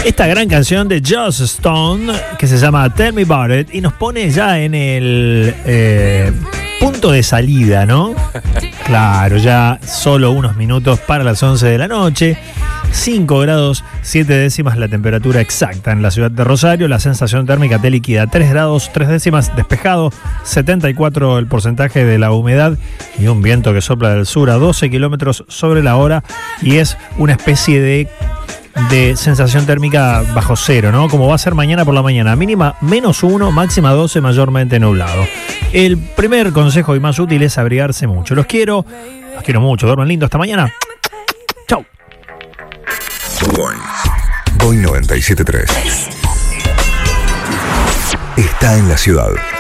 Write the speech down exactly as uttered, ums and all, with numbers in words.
esta gran canción de Joss Stone que se llama Tell Me About It y nos pone ya en el eh, punto de salida, ¿no? Claro, ya solo unos minutos para las once de la noche. cinco grados siete décimas la temperatura exacta en la ciudad de Rosario. La sensación térmica te líquida tres grados tres décimas, despejado, setenta y cuatro el porcentaje de la humedad y un viento que sopla del sur a doce kilómetros sobre la hora y es una especie de de sensación térmica bajo cero, ¿no? Como va a ser mañana por la mañana. Mínima menos uno, máxima doce, mayormente nublado. El primer consejo y más útil es abrigarse mucho. Los quiero, los quiero mucho. Duerman lindo. Hasta mañana. Chau. Boing. Boing noventa y siete punto tres. Está en la ciudad.